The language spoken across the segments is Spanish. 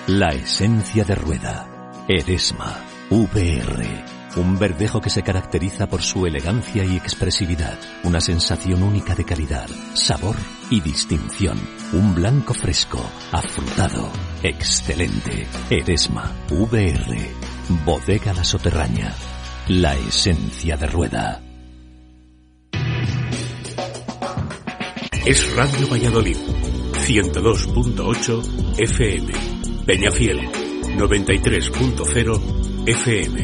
La esencia de rueda. Eresma VR. Un verdejo que se caracteriza por su elegancia y expresividad. Una sensación única de calidad, sabor y distinción. Un blanco fresco, afrutado, excelente. Eresma VR. Bodega La Soterraña. La esencia de rueda. Es Radio Valladolid, 102.8 FM. Peñafiel, 93.0 FM.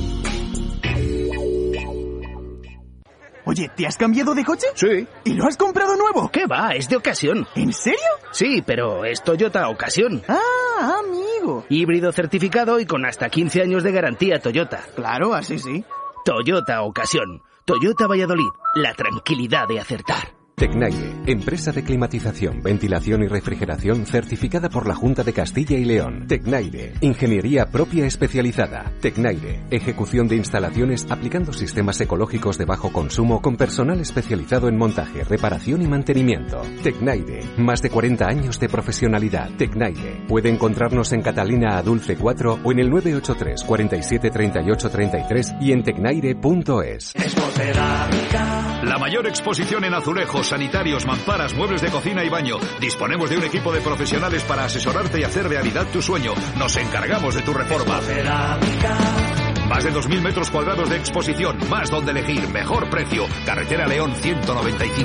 Oye, ¿te has cambiado de coche? Sí. ¿Y lo has comprado nuevo? ¿Qué va? Es de ocasión. ¿En serio? Sí, pero es Toyota Ocasión. Ah, amigo. Híbrido certificado y con hasta 15 años de garantía Toyota. Claro, así sí. Toyota Ocasión. Toyota Valladolid. La tranquilidad de acertar. Tecnaire, empresa de climatización, ventilación y refrigeración certificada por la Junta de Castilla y León. Tecnaire, ingeniería propia especializada. Tecnaire, ejecución de instalaciones aplicando sistemas ecológicos de bajo consumo con personal especializado en montaje, reparación y mantenimiento. Tecnaire, más de 40 años de profesionalidad. Tecnaire, puede encontrarnos en Catalina Adulce 4 o en el 983 47 38 33 y en tecnaire.es. La mayor exposición en azulejos, sanitarios, mamparas, muebles de cocina y baño. Disponemos de un equipo de profesionales para asesorarte y hacer realidad tu sueño. Nos encargamos de tu reforma. Más de 2.000 metros cuadrados de exposición, más donde elegir, mejor precio. Carretera León 195.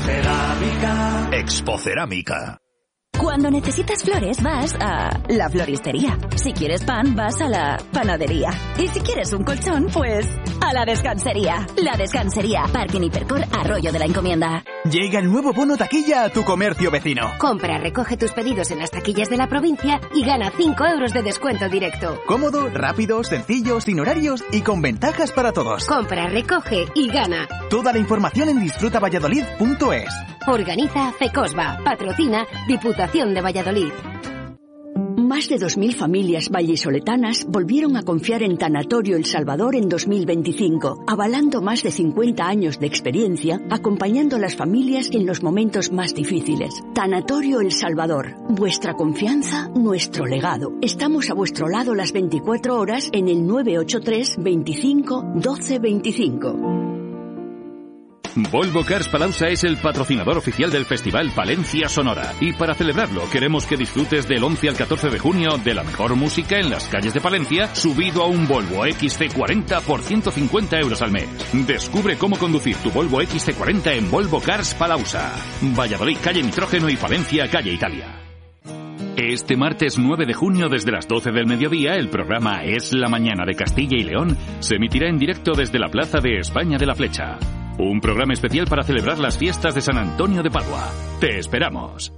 Expocerámica. Cuando necesitas flores vas a la floristería. Si quieres pan vas a la panadería. Y si quieres un colchón, pues a la descansería. La Descansería, Parking Hipercor, Arroyo de la Encomienda. Llega el nuevo bono taquilla a tu comercio vecino. Compra, recoge tus pedidos en las taquillas de la provincia y gana 5 euros de descuento directo. Cómodo, rápido, sencillo, sin horarios y con ventajas para todos. Compra, recoge y gana. Toda la información en disfrutavalladolid.es. Organiza FECOSBA. Patrocina Diputación de Valladolid. Más de 2.000 familias vallisoletanas volvieron a confiar en Tanatorio El Salvador en 2025, avalando más de 50 años de experiencia, acompañando a las familias en los momentos más difíciles. Tanatorio El Salvador, vuestra confianza, nuestro legado. Estamos a vuestro lado las 24 horas en el 983 25 12 25. Volvo Cars Palauza es el patrocinador oficial del Festival Palencia Sonora. Y para celebrarlo, queremos que disfrutes del 11 al 14 de junio de la mejor música en las calles de Palencia, subido a un Volvo XC40 por 150 euros al mes. Descubre cómo conducir tu Volvo XC40 en Volvo Cars Palauza. Valladolid, calle Nitrógeno, y Palencia, calle Italia. Este martes 9 de junio, desde las 12 del mediodía, el programa Es la Mañana de Castilla y León se emitirá en directo desde la Plaza de España de la Flecha. Un programa especial para celebrar las fiestas de San Antonio de Padua. ¡Te esperamos!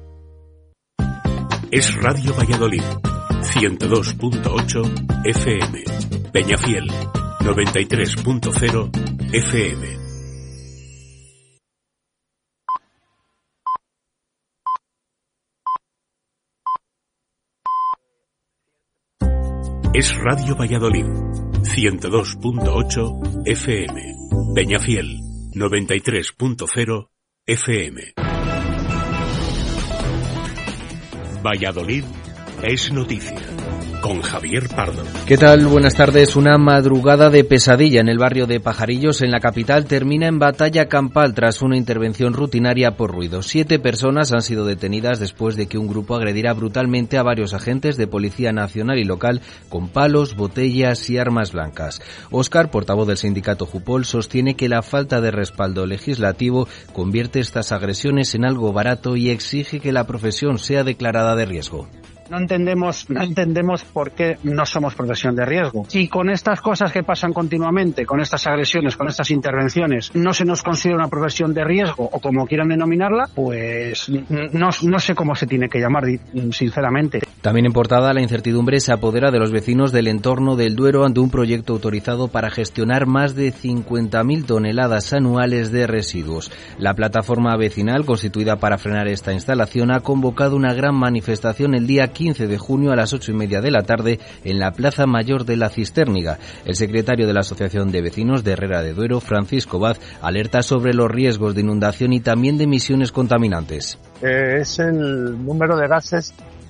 Es Radio Valladolid, 102.8 FM. Peñafiel, 93.0 FM. Es Radio Valladolid, 102.8 FM. Peñafiel, 93.0 FM. Valladolid es noticia, con Javier Pardo. ¿Qué tal? Buenas tardes. Una madrugada de pesadilla en el barrio de Pajarillos, en la capital, termina en batalla campal tras una intervención rutinaria por ruido. 7 personas han sido detenidas después de que un grupo agrediera brutalmente a varios agentes de Policía Nacional y local con palos, botellas y armas blancas. Óscar, portavoz del sindicato Jupol, sostiene que la falta de respaldo legislativo convierte estas agresiones en algo barato y exige que la profesión sea declarada de riesgo. No entendemos por qué no somos profesión de riesgo. Si con estas cosas que pasan continuamente, con estas agresiones, con estas intervenciones, no se nos considera una profesión de riesgo, o como quieran denominarla, pues no sé cómo se tiene que llamar, sinceramente. También en portada, la incertidumbre se apodera de los vecinos del entorno del Duero ante un proyecto autorizado para gestionar más de 50.000 toneladas anuales de residuos. La plataforma vecinal, constituida para frenar esta instalación, ha convocado una gran manifestación el día 15 de junio a las 8:30 de la tarde en la Plaza Mayor de la Cisterniga. El secretario de la Asociación de Vecinos de Herrera de Duero, Francisco Baz, alerta sobre los riesgos de inundación y también de emisiones contaminantes. Es el número de gases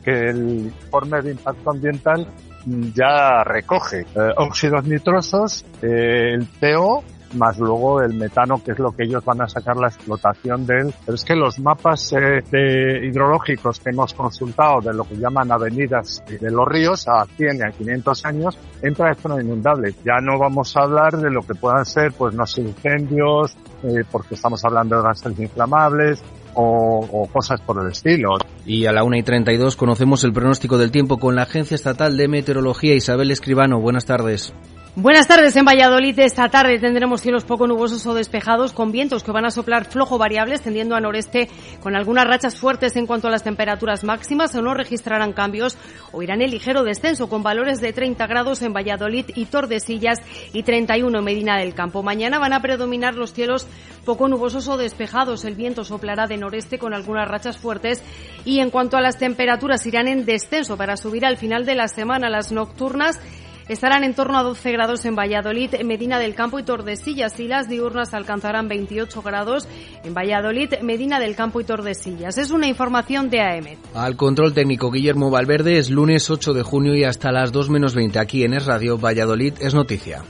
que el informe de impacto ambiental ya recoge. Óxidos nitrosos, el CO, más luego el metano, que es lo que ellos van a sacar la explotación de él. Pero es que los mapas hidrológicos que hemos consultado de lo que llaman avenidas de los ríos a 100 y a 500 años, entra en zona inundable. Ya no vamos a hablar de lo que puedan ser, pues no sé, incendios, porque estamos hablando de gases inflamables, o cosas por el estilo. Y a la 1:32 conocemos el pronóstico del tiempo con la Agencia Estatal de Meteorología. Isabel Escribano, buenas tardes. Buenas tardes. En Valladolid esta tarde tendremos cielos poco nubosos o despejados con vientos que van a soplar flojo variables tendiendo a noreste con algunas rachas fuertes en cuanto a las temperaturas máximas o no registrarán cambios o irán en ligero descenso con valores de 30 grados en Valladolid y Tordesillas y 31 en Medina del Campo. Mañana van a predominar los cielos poco nubosos o despejados. El viento soplará de noreste con algunas rachas fuertes y en cuanto a las temperaturas irán en descenso para subir al final de la semana. Las nocturnas estarán en torno a 12 grados en Valladolid, Medina del Campo y Tordesillas, y las diurnas alcanzarán 28 grados en Valladolid, Medina del Campo y Tordesillas. Es una información de AEMET. Al control técnico Guillermo Valverde. Es lunes 8 de junio y hasta las 2:20 aquí en Es Radio Valladolid es noticia.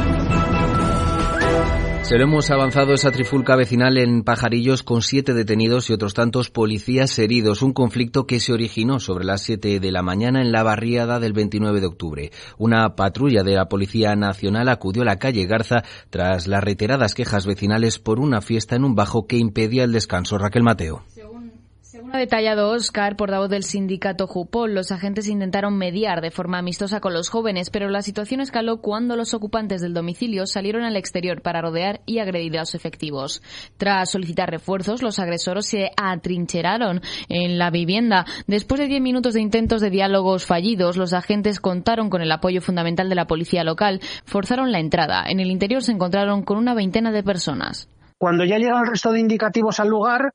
Se lo hemos avanzado, esa trifulca vecinal en Pajarillos con 7 detenidos y otros tantos policías heridos. Un conflicto que se originó sobre las 7 de la mañana en la barriada del 29 de octubre. Una patrulla de la Policía Nacional acudió a la calle Garza tras las reiteradas quejas vecinales por una fiesta en un bajo que impedía el descanso. Raquel Mateo. Según ha detallado Óscar, portavoz del sindicato Jupol, los agentes intentaron mediar de forma amistosa con los jóvenes, pero la situación escaló cuando los ocupantes del domicilio salieron al exterior para rodear y agredir a los efectivos. Tras solicitar refuerzos, los agresores se atrincheraron en la vivienda. Después de 10 minutos de intentos de diálogos fallidos, los agentes contaron con el apoyo fundamental de la policía local, forzaron la entrada. En el interior se encontraron con una veintena de personas. Cuando ya llegan el resto de indicativos al lugar,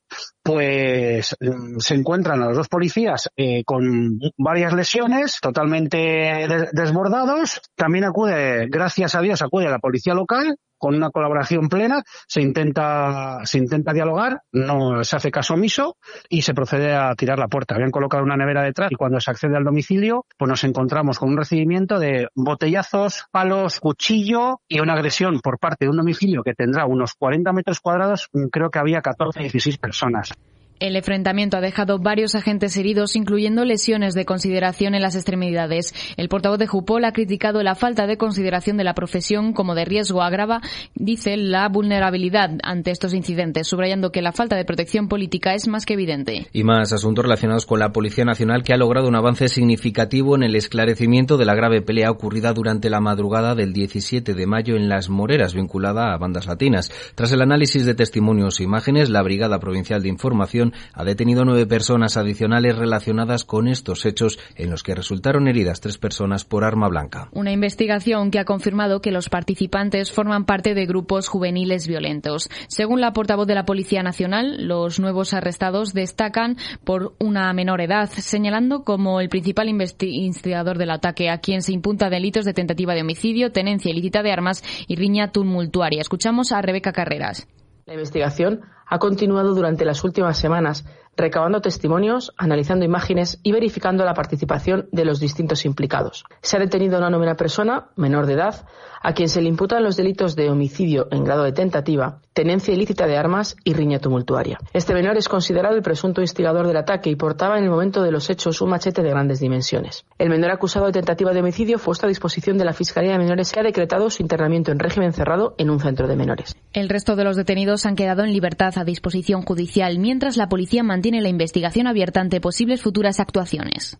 pues se encuentran a los dos policías con varias lesiones, totalmente desbordados. También gracias a Dios, acude a la policía local con una colaboración plena. Se intenta dialogar, no se hace caso omiso y se procede a tirar la puerta. Habían colocado una nevera detrás y cuando se accede al domicilio, pues nos encontramos con un recibimiento de botellazos, palos, cuchillo y una agresión por parte de un domicilio que tendrá unos 40 metros cuadrados. Creo que había 14 o 16 personas. El enfrentamiento ha dejado varios agentes heridos, incluyendo lesiones de consideración en las extremidades. El portavoz de Jupol ha criticado la falta de consideración de la profesión como de riesgo. Agrava, dice, la vulnerabilidad ante estos incidentes, subrayando que la falta de protección política es más que evidente. Y más asuntos relacionados con la Policía Nacional, que ha logrado un avance significativo en el esclarecimiento de la grave pelea ocurrida durante la madrugada del 17 de mayo en Las Moreras, vinculada a bandas latinas. Tras el análisis de testimonios e imágenes, la Brigada Provincial de Información ha detenido 9 personas adicionales relacionadas con estos hechos, en los que resultaron heridas 3 personas por arma blanca. Una investigación que ha confirmado que los participantes forman parte de grupos juveniles violentos. Según la portavoz de la Policía Nacional, los nuevos arrestados destacan por una menor edad, señalando como el principal instigador del ataque, a quien se imputa delitos de tentativa de homicidio, tenencia ilícita de armas y riña tumultuaria. Escuchamos a Rebeca Carreras. La investigación ha continuado durante las últimas semanas, recabando testimonios, analizando imágenes y verificando la participación de los distintos implicados. Se ha detenido a una novena persona, menor de edad, a quien se le imputan los delitos de homicidio en grado de tentativa, tenencia ilícita de armas y riña tumultuaria. Este menor es considerado el presunto instigador del ataque y portaba en el momento de los hechos un machete de grandes dimensiones. El menor acusado de tentativa de homicidio fue puesto a disposición de la Fiscalía de Menores, que ha decretado su internamiento en régimen cerrado en un centro de menores. El resto de los detenidos han quedado en libertad a disposición judicial, mientras la policía mantiene la investigación abierta ante posibles futuras actuaciones.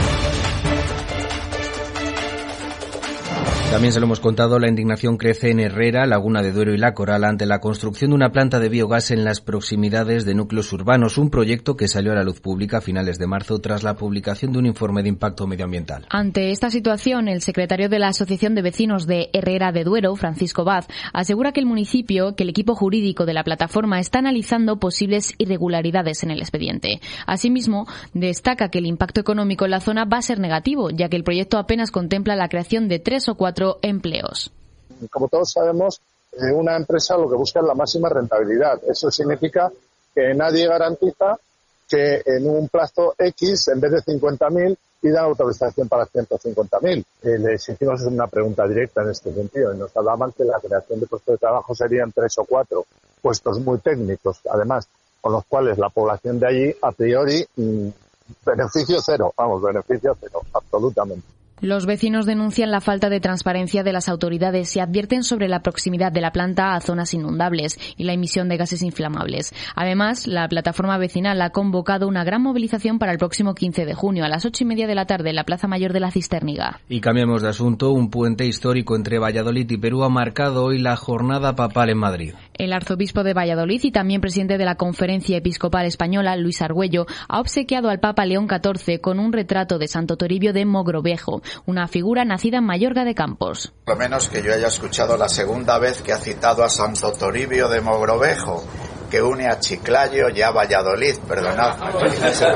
También se lo hemos contado, la indignación crece en Herrera, Laguna de Duero y La Coral ante la construcción de una planta de biogás en las proximidades de núcleos urbanos, un proyecto que salió a la luz pública a finales de marzo tras la publicación de un informe de impacto medioambiental. Ante esta situación, el secretario de la Asociación de Vecinos de Herrera de Duero, Francisco Baz, asegura que el equipo jurídico de la plataforma está analizando posibles irregularidades en el expediente. Asimismo, destaca que el impacto económico en la zona va a ser negativo, ya que el proyecto apenas contempla la creación de 3 o 4 empleos. Como todos sabemos, una empresa lo que busca es la máxima rentabilidad. Eso significa que nadie garantiza que en un plazo X, en vez de 50.000, pidan autorización para 150.000. Les hicimos una pregunta directa en este sentido y nos hablaban que la creación de puestos de trabajo serían 3 o 4 puestos muy técnicos, además, con los cuales la población de allí, a priori, beneficio cero, absolutamente. Los vecinos denuncian la falta de transparencia de las autoridades y advierten sobre la proximidad de la planta a zonas inundables y la emisión de gases inflamables. Además, la plataforma vecinal ha convocado una gran movilización para el próximo 15 de junio a las 8:30 de la tarde en la Plaza Mayor de la Cisterniga. Y cambiamos de asunto. Un puente histórico entre Valladolid y Perú ha marcado hoy la jornada papal en Madrid. El arzobispo de Valladolid y también presidente de la Conferencia Episcopal Española, Luis Argüello, ha obsequiado al Papa León XIV con un retrato de Santo Toribio de Mogrovejo, una figura nacida en Mayorga de Campos. Por lo menos que yo haya escuchado la segunda vez que ha citado a Santo Toribio de Mogrovejo, que une a Chiclayo y a Valladolid, perdonadme. Por eso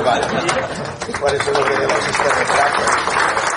lo que llevamos este retrato.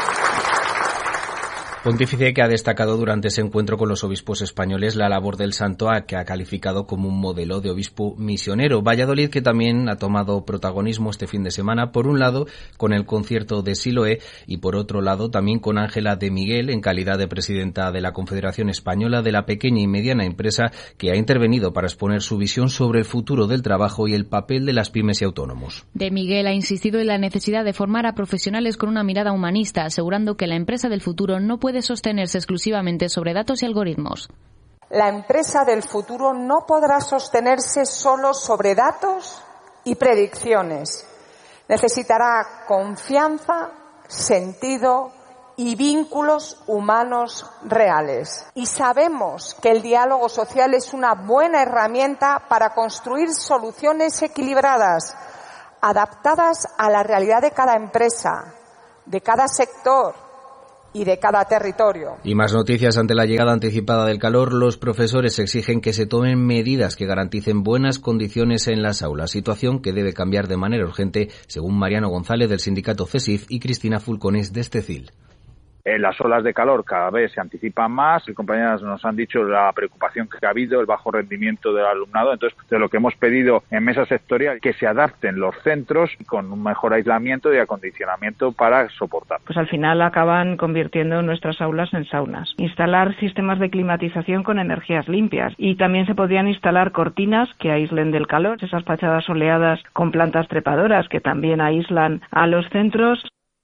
Pontífice que ha destacado durante ese encuentro con los obispos españoles la labor del santo, que ha calificado como un modelo de obispo misionero. Valladolid que también ha tomado protagonismo este fin de semana, por un lado con el concierto de Siloé y por otro lado también con Ángela de Miguel en calidad de presidenta de la Confederación Española de la Pequeña y Mediana Empresa, que ha intervenido para exponer su visión sobre el futuro del trabajo y el papel de las pymes y autónomos. De Miguel ha insistido en la necesidad de formar a profesionales con una mirada humanista, asegurando que la empresa del futuro no puede sostenerse exclusivamente sobre datos y algoritmos. La empresa del futuro no podrá sostenerse solo sobre datos y predicciones. Necesitará confianza, sentido y vínculos humanos reales. Y sabemos que el diálogo social es una buena herramienta para construir soluciones equilibradas, adaptadas a la realidad de cada empresa, de cada sector y de cada territorio. Y más noticias. Ante la llegada anticipada del calor, los profesores exigen que se tomen medidas que garanticen buenas condiciones en las aulas, situación que debe cambiar de manera urgente, según Mariano González del sindicato CESIF y Cristina Fulcones de Estecil. Las olas de calor cada vez se anticipan más. Mis compañeras nos han dicho la preocupación que ha habido, el bajo rendimiento del alumnado. Entonces, de lo que hemos pedido en mesa sectorial, que se adapten los centros con un mejor aislamiento y acondicionamiento para soportar. Pues al final acaban convirtiendo nuestras aulas en saunas. Instalar sistemas de climatización con energías limpias y también se podrían instalar cortinas que aíslen del calor, esas fachadas soleadas con plantas trepadoras que también aíslan a los centros.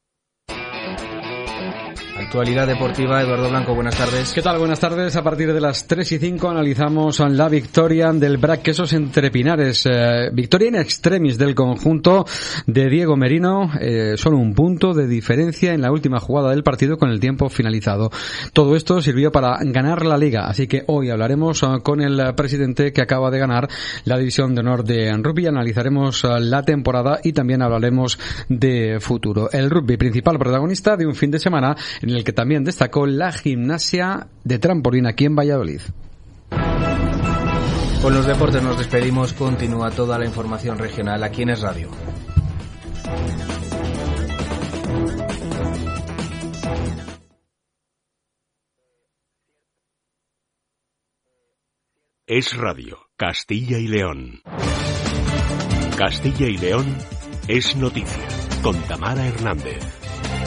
Actualidad deportiva, Eduardo Blanco, buenas tardes. ¿Qué tal? Buenas tardes. A partir de las 3:05 analizamos la victoria del BRAC Quesos entre Pinares. Victoria in extremis del conjunto de Diego Merino. Solo un punto de diferencia en la última jugada del partido con el tiempo finalizado. Todo esto sirvió para ganar la Liga. Así que hoy hablaremos con el presidente que acaba de ganar la División de Honor de Rugby. Analizaremos la temporada y también hablaremos de futuro. El rugby, principal protagonista de un fin de semana en el que también destacó la gimnasia de trampolín aquí en Valladolid. Con los deportes nos despedimos. Continúa toda la información regional aquí en Es Radio. Es Radio, Castilla y León. Castilla y León es noticia, con Tamara Hernández.